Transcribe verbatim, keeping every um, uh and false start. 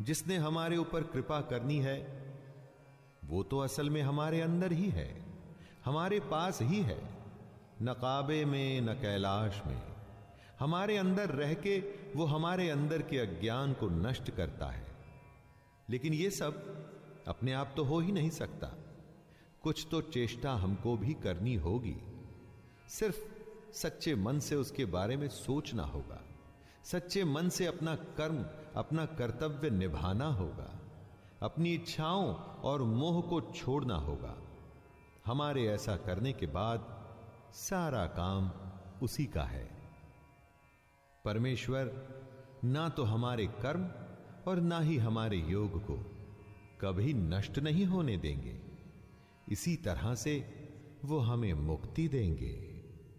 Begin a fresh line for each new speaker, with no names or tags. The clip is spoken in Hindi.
जिसने हमारे ऊपर कृपा करनी है वो तो असल में हमारे अंदर ही है, हमारे पास ही है, न काबे में न कैलाश में। हमारे अंदर रह के वो हमारे अंदर के अज्ञान को नष्ट करता है। लेकिन ये सब अपने आप तो हो ही नहीं सकता, कुछ तो चेष्टा हमको भी करनी होगी। सिर्फ सच्चे मन से उसके बारे में सोचना होगा, सच्चे मन से अपना कर्म, अपना कर्तव्य निभाना होगा, अपनी इच्छाओं और मोह को छोड़ना होगा। हमारे ऐसा करने के बाद सारा काम उसी का है। परमेश्वर ना तो हमारे कर्म और ना ही हमारे योग को कभी नष्ट नहीं होने देंगे। इसी तरह से वो हमें मुक्ति देंगे।